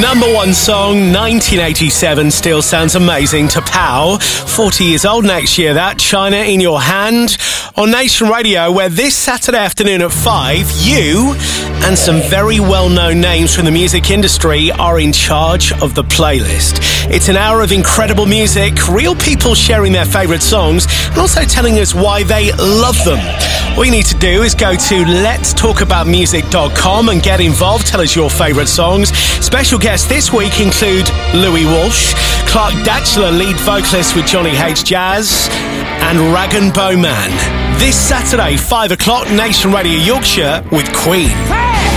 Number one song, 1987, still sounds amazing to Pow. 40 years old next year, that. China in Your Hand on Nation Radio, where this Saturday afternoon at 5, you and some very well-known names from the music industry are in charge of the playlist. It's an hour of incredible music, real people sharing their favourite songs and also telling us why they love them. All you need to do is go to letstalkaboutmusic.com and get involved. Tell us your favourite songs. Special guests this week include Louis Walsh, Clark Datchler, lead vocalist with Johnny H. Jazz, and Rag & Bowman. This Saturday, 5 o'clock, Nation Radio Yorkshire with Queen.